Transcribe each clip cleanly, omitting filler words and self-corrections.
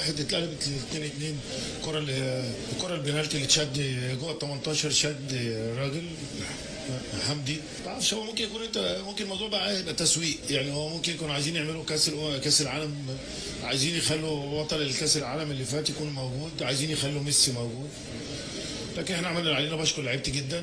1-1 اتقلبت ل 2-2. الكره البنالتي اللي اتشد جوه ال 18 شد راجل حمدي. ما اعرفش، هو ممكن يكون ممكن الموضوع بقى يبقى تسويق، يعني هو ممكن يكونوا عايزين يعملوا كاس العالم، عايزين يخلوا بطل الكاس العالم اللي فات يكون موجود، عايزين يخلوا ميسي موجود. لكن احنا عملنا اللي علينا. بشكر لعيبتي جدا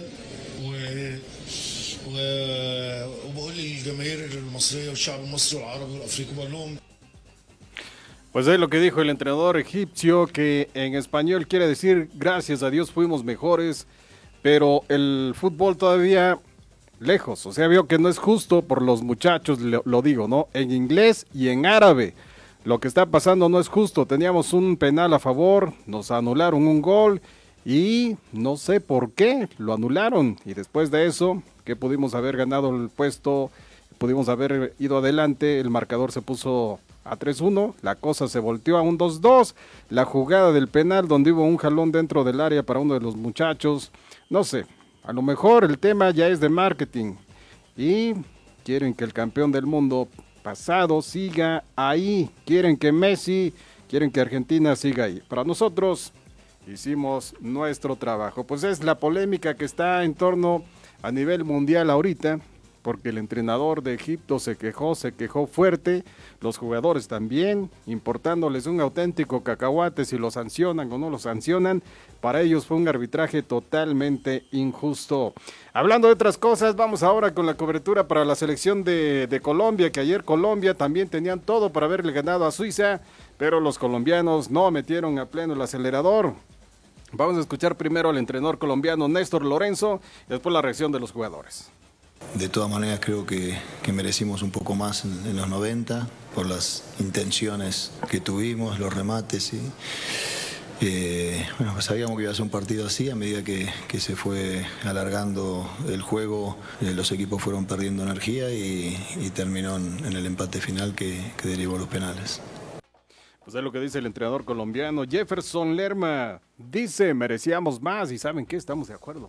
وبقول للجماهير المصريه والشعب المصري والعربي والافريقي، بقول لهم. Pues es lo que dijo el entrenador egipcio, que en español quiere decir gracias a Dios fuimos mejores, pero el fútbol todavía lejos. O sea, veo que no es justo por los muchachos, lo digo, ¿no? En inglés y en árabe. Lo que está pasando no es justo. Teníamos un penal a favor, nos anularon un gol y no sé por qué lo anularon. Y después de eso, que pudimos haber ganado el puesto, pudimos haber ido adelante, el marcador se puso a 3-1, la cosa se volteó a un 2-2, la jugada del penal donde hubo un jalón dentro del área para uno de los muchachos, no sé, a lo mejor el tema ya es de marketing y quieren que el campeón del mundo pasado siga ahí, quieren que Messi, quieren que Argentina siga ahí. Para nosotros hicimos nuestro trabajo, pues es la polémica que está en torno a nivel mundial ahorita, porque el entrenador de Egipto se quejó fuerte, los jugadores también, importándoles un auténtico cacahuate si lo sancionan o no lo sancionan. Para ellos fue un arbitraje totalmente injusto. Hablando de otras cosas, vamos ahora con la cobertura para la selección de Colombia, que ayer Colombia también tenían todo para haberle ganado a Suiza, pero los colombianos no metieron a pleno el acelerador. Vamos a escuchar primero al entrenador colombiano Néstor Lorenzo, y después la reacción de los jugadores. De todas maneras creo que merecimos un poco más en los 90 por las intenciones que tuvimos, los remates. Bueno, pues sabíamos que iba a ser un partido así. A medida que se fue alargando el juego, los equipos fueron perdiendo energía y terminó en el empate final que derivó los penales. Pues es lo que dice el entrenador colombiano Jefferson Lerma. Dice, merecíamos más, y ¿saben qué? Estamos de acuerdo.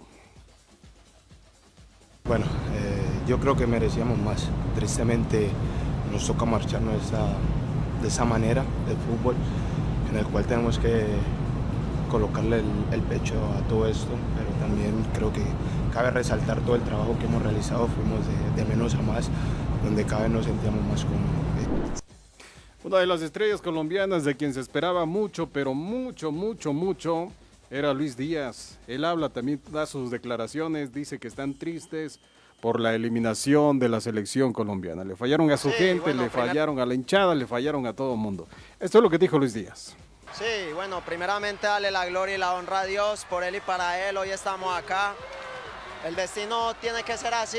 Bueno, yo creo que merecíamos más. Tristemente nos toca marcharnos de esa manera del fútbol, en el cual tenemos que colocarle el pecho a todo esto, pero también creo que cabe resaltar todo el trabajo que hemos realizado. Fuimos de menos a más, donde cada vez nos sentíamos más cómodos. Una de las estrellas colombianas de quien se esperaba mucho, pero mucho, era Luis Díaz. Él habla, también da sus declaraciones, dice que están tristes por la eliminación de la selección colombiana. Le fallaron a su gente, le fallaron a la hinchada, le fallaron a todo el mundo. Esto es lo que dijo Luis Díaz. Sí, bueno, primeramente darle la gloria y la honra a Dios, por él y para él. Hoy estamos acá. El destino tiene que ser así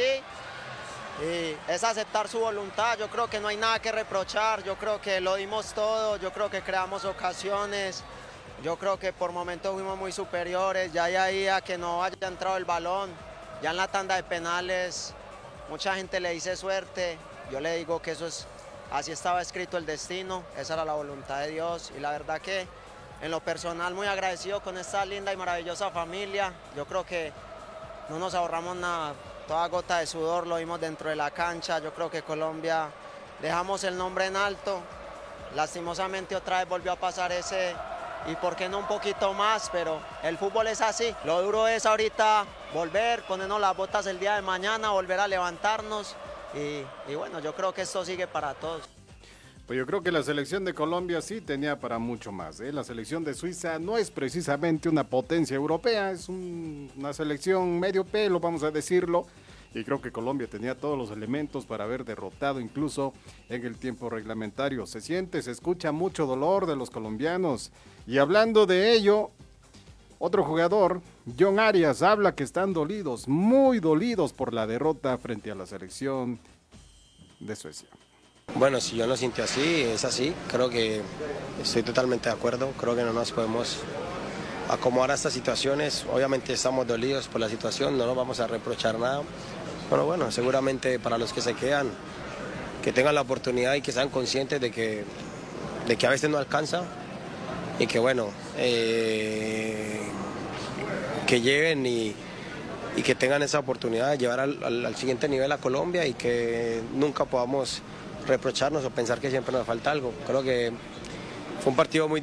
y es aceptar su voluntad. Yo creo que no hay nada que reprochar, yo creo que lo dimos todo, yo creo que creamos ocasiones. Yo creo que por momentos fuimos muy superiores, ya ahí a que no haya entrado el balón, ya en la tanda de penales, mucha gente le dice suerte, yo le digo que eso es, así estaba escrito el destino, esa era la voluntad de Dios, y la verdad que en lo personal muy agradecido con esta linda y maravillosa familia. Yo creo que no nos ahorramos nada, toda gota de sudor lo vimos dentro de la cancha. Yo creo que Colombia dejamos el nombre en alto, lastimosamente otra vez volvió a pasar ese, y por qué no un poquito más, pero el fútbol es así. Lo duro es ahorita volver, ponernos las botas el día de mañana, volver a levantarnos y bueno, yo creo que esto sigue para todos. Pues yo creo que la selección de Colombia sí tenía para mucho más, ¿eh? La selección de Suiza no es precisamente una potencia europea, es una selección medio pelo, vamos a decirlo. Y creo que Colombia tenía todos los elementos para haber derrotado incluso en el tiempo reglamentario. Se siente, se escucha mucho dolor de los colombianos. Y hablando de ello, otro jugador, John Arias, habla que están dolidos, muy dolidos por la derrota frente a la selección de Suecia. Bueno, si yo lo siento así, es así. Creo que estoy totalmente de acuerdo. Creo que no nos podemos acomodar a estas situaciones. Obviamente estamos dolidos por la situación, no nos vamos a reprochar nada. Pero bueno, seguramente para los que se quedan, que tengan la oportunidad y que sean conscientes de que a veces no alcanza y que bueno, que lleven y que tengan esa oportunidad de llevar al siguiente nivel a Colombia y que nunca podamos reprocharnos o pensar que siempre nos falta algo. Creo que fue un partido muy